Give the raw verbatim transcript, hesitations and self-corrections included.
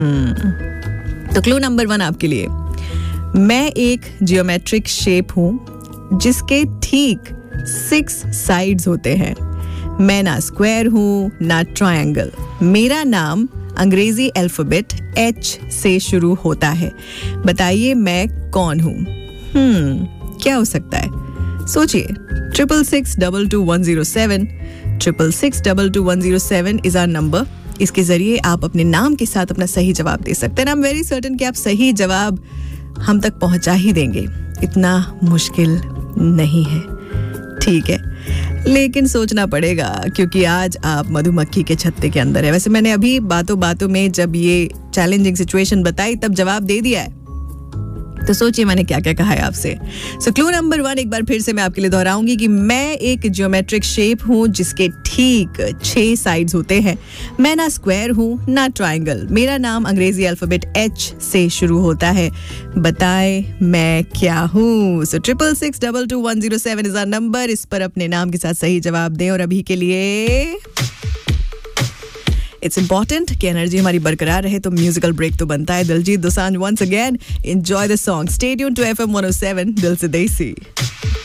तो clue number one आपके लिए, मैं एक जियोमेट्रिक शेप हूं जिसके ठीक सिक्स साइड्स होते हैं। मैं ना स्क्वायर हूं ना ट्रायंगल। मेरा नाम अंग्रेजी अल्फाबेट एच से शुरू होता है। बताइए मैं कौन हूं? हम्म क्या हो सकता है? सोचिए। Triple six double two one zero seven triple six double two one zero seven is our number. इसके जरिए आप अपने नाम के साथ अपना सही जवाब दे सकते हैं। आई एम वेरी सर्टेन कि आप सही जवाब हम तक पहुंचा ही देंगे। इतना मुश्किल नहीं है, ठीक है, लेकिन सोचना पड़ेगा क्योंकि आज आप मधुमक्खी के छत्ते के अंदर है। वैसे मैंने अभी बातों बातों में जब ये चैलेंजिंग सिचुएशन बताई तब जवाब दे दिया है, तो सोचिए मैंने क्या क्या कहा है आपसे। सो क्लू नंबर वन एक बार फिर से मैं आपके लिए दोहराऊंगी कि मैं एक ज्योमेट्रिक शेप हूं जिसके ठीक छह साइड्स होते हैं। मैं ना स्क्वायर हूं ना ट्रायंगल। मेरा नाम अंग्रेजी अल्फाबेट एच से शुरू होता है। बताए मैं क्या हूं? सो triple six double two one zero seven is our number. इस पर अपने नाम के साथ सही जवाब दें। और अभी के लिए इट्स इंपॉर्टेंट कि एनर्जी हमारी बरकरार रहे, तो म्यूजिकल ब्रेक तो बनता है। Diljit Dosanjh once again, enjoy the song. Stay tuned to FM one O seven, दिल से देसी।